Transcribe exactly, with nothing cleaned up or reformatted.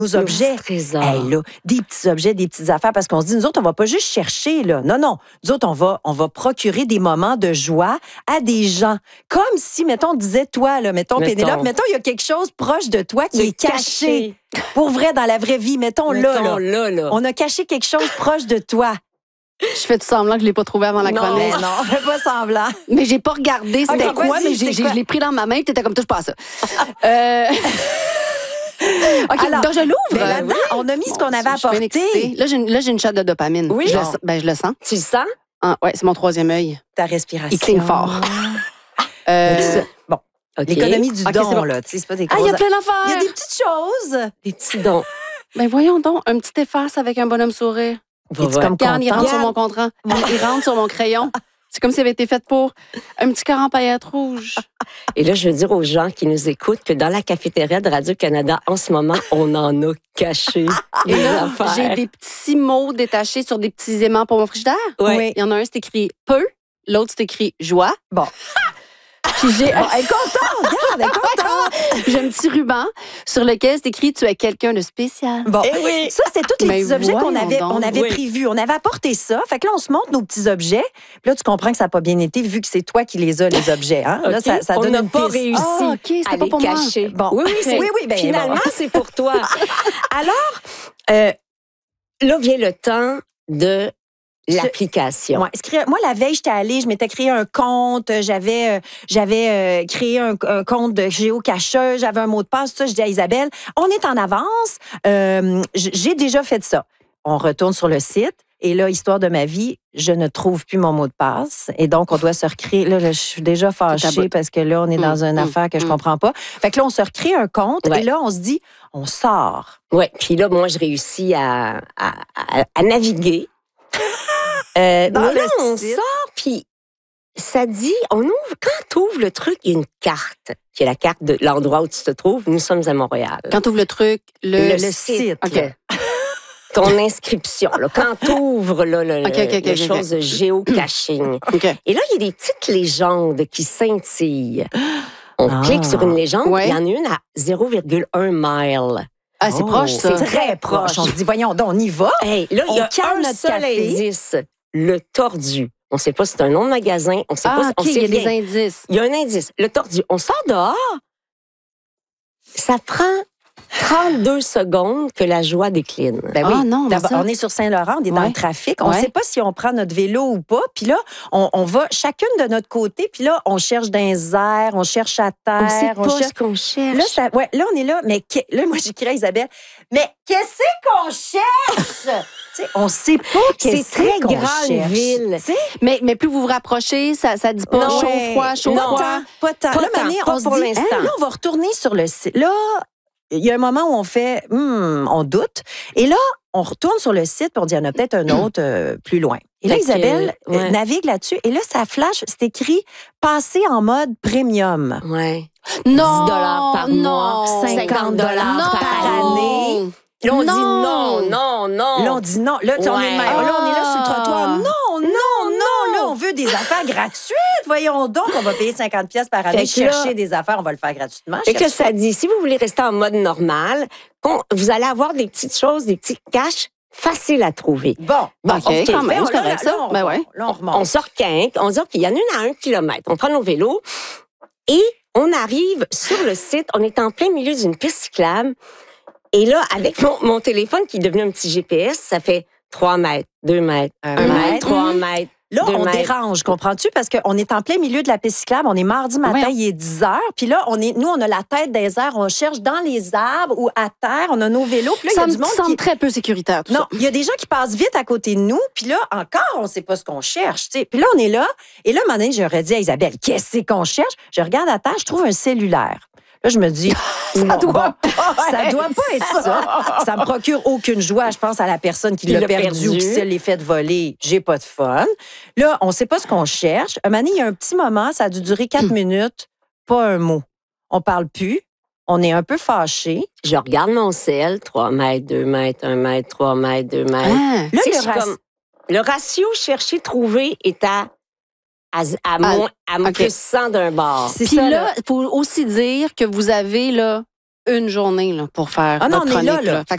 nos objets. Trésors. Hey, là, des petits objets, des petites affaires, parce qu'on se dit, nous autres, on va pas juste chercher, là. Non, non. Nous autres, on va, on va procurer des moments de joie à des gens. Comme si, mettons, on disait, toi, là, mettons, Mettons. Pénélope, mettons, il y a quelque chose proche de toi qui C'est est caché. Pour vrai, dans la vraie vie, mettons, là, Mettons là. là, là. On a caché quelque chose proche de toi. Je fais tout semblant que je l'ai pas trouvé avant la Non. chronique. Mais non, fais pas semblant. Mais j'ai pas regardé c'était Ok, quoi, vas-y, mais j'ai, c'est j'ai- quoi? je l'ai pris dans ma main, puis t'étais comme, touche pas à ça. euh... OK, Alors, donc je l'ouvre. Ben là-dedans, on a mis ce qu'on avait Je suis bien excitée. apporté. Là, j'ai une, là, j'ai une shot de dopamine. Oui. Je, le, Bon. sens- ben, je le sens. Tu le sens? Ah, ouais, c'est mon troisième œil. Ta respiration. Il cligne fort. Euh, Bon, OK. l'économie du Ok, don, c'est bon. là. Tu sais, c'est pas des Ah, il y a grosses- plein Il y a d'affaires. des petites choses. Des petits dons. Ben voyons donc, un petit efface avec un bonhomme sourire. Va Es-tu voir. comme Regarde, il content? rentre sur mon contrat. Il rentre sur mon crayon. C'est comme s'il avait été fait pour un petit cœur en paillettes rouges. Et là, je veux dire aux gens qui nous écoutent que dans la cafétéria de Radio-Canada, en ce moment, on en a caché Et des là, affaires. j'ai des petits mots détachés sur des petits aimants pour mon frigidaire. Ouais. Oui. Il y en a un, c'est écrit peu. L'autre, c'est écrit joie. Bon. Puis j'ai Bon, elle est contente, regarde, elle est contente. j'ai un petit ruban sur lequel c'est écrit tu es quelqu'un de spécial. Bon, Eh oui. ça, c'était tous les Mais petits objets qu'on voyons avait, donc. on avait Oui. prévus. On avait apporté ça. Fait que là, on se montre nos petits objets. Puis là, tu comprends que ça n'a pas bien été vu que c'est toi qui les as, les objets. Hein? Là, OK. ça, ça on donne n'a une pas piste. réussi Ah, OK, c'était à pas les pour moi. cacher. Bon. Oui, oui, c'est, Oui, oui, ben, finalement, bon. c'est pour toi. Alors, euh, là vient le temps de l'application. Ouais, écrire- moi, la veille, j'étais allée, je m'étais créé un compte, euh, j'avais, euh, j'avais euh, créé un, un compte de géocacheuse, j'avais un mot de passe, tout ça. Je dis à Isabelle, on est en avance, euh, j- j'ai déjà fait ça. On retourne sur le site. Et là, histoire de ma vie, je ne trouve plus mon mot de passe. Et donc, on doit se recréer. Là, là, je suis déjà fâchée parce que là, on est dans Mm, une mm, affaire que je mm. comprends pas. Fait que là, on se recrée un compte. Ouais. Et là, on se dit, on sort. Oui, puis là, moi, je réussis à, à, à, à naviguer. Euh, Dans mais le là, on site. sort, puis ça dit, on ouvre, quand tu ouvres le truc, il y a une carte, qui est la carte de l'endroit où tu te trouves. Nous sommes à Montréal. Quand tu ouvres le truc, le, Le le site, site. OK. là. Ton inscription, là, quand tu ouvres là, le, OK, OK, OK, les OK, choses de géocaching. OK. Et là, il y a des petites légendes qui scintillent. On Ah. clique sur une légende, Ouais. il y en a une à zéro virgule un mile. Ah, c'est Oh, proche, ça. C'est très proche. On se dit, voyons, donc, on y va. Hey, là, il y On a calme un notre seul café. indice, le tordu. On ne sait pas si c'est un nom de magasin, on sait pas, Ah, si- on OK, il sait y a des rien. indices. Il y a un indice, le tordu. On sort dehors, ça prend trente-deux secondes que la joie décline. Ben Ah oui. non, mais D'abord, ça- on est sur Saint-Laurent, on est dans Ouais. le trafic. On ne Ouais. sait pas si on prend notre vélo ou pas. Puis là, on, on va chacune de notre côté. Puis là, on cherche dans les airs, on cherche à terre. On sait pas cherche... ce qu'on cherche. Là, ça, ouais, là, on est là. Mais que- là, moi, j'écris à Isabelle, mais qu'est-ce qu'on cherche? Tu sais, on sait pas c'est qu'est-ce très qu'on grande cherche. ville. Tu sais, Mais, mais plus vous vous rapprochez, ça ne dit pas Non, chaud, ouais. froid, chaud, Non. froid. Pas tant, pas tant. Pas Là, tant, Mané, pas on se pour dit, l'instant. hein, là, on va retourner sur le site. Là, il y a un moment où on fait, hmm, on doute. Et là, on retourne sur le site pour dire, il y en a peut-être un autre euh, plus loin. Et là, Fait que, Isabelle euh, ouais. navigue là-dessus. Et là, ça flash, c'est écrit passer en mode premium. Ouais. Non, dix dollars par mois, non. cinquante dollars par Non. année. Là, on Non. dit non, non, non. Là, on dit non. Là, tu sais, on, est Ouais. même- là, on est là sur le Ah. trottoir. Non, non, non. Là, on veut des affaires gratuites. Voyons donc, on va payer cinquante pièces par année, Fait que là- chercher des affaires, on va le faire gratuitement. Fait que Cherche- ça dit, si vous voulez rester en mode normal, on- vous allez avoir des petites choses, des petits caches faciles à trouver. Bon, bon, OK, quand même, Fait, c'est là, correct, là, ça. on Ben remonte. ouais. Là, on remonte. On sort quinque, on dit qu'il y en a une à un kilomètre. On prend nos vélos et on arrive sur le site. On est en plein milieu d'une piste cyclable. Et là, avec mon, mon téléphone qui est devenu un petit G P S, ça fait trois mètres, deux mètres, Un un mètre. mètre, trois mètres. Là, deux on mètres. dérange, comprends-tu? Parce qu'on est en plein milieu de la piste cyclable. On est mardi matin, Ouais. il est dix heures. Puis là, on est, nous, on a la tête des airs. On cherche dans les arbres ou à terre. On a nos vélos. Puis là, il y Ça a me du monde semble qui... très peu sécuritaire, tout Non, ça. il y a des gens qui passent vite à côté de nous. Puis là, encore, on ne sait pas ce qu'on cherche. tu sais. Puis là, on est là. Et là, un moment donné, j'aurais dit à Isabelle, qu'est-ce qu'on cherche? Je regarde à terre, je trouve un cellulaire. Là, je me dis, ça doit pas, ça doit pas être ça. Ça me procure aucune joie. Je pense à la personne qui Qui l'a l'a perdu, perdu. ou qui se l'est fait voler. J'ai pas de fun. Là, on sait pas ce qu'on cherche. Un moment donné, il y a un petit moment, ça a dû durer quatre minutes, pas un mot. On parle plus. On est un peu fâchés. Je regarde mon sel, trois mètres, deux mètres, un mètre, trois mètres, deux mètres. Ah. Là, Tu sais, le je suis raci- comme- le ratio chercher-trouver est à, à, à, moins, à OK. plus cent d'un bord. c'est Puis ça, là, il faut aussi dire que vous avez là, une journée là, pour faire Ah non, votre on est là, chronique. là. Là. Fait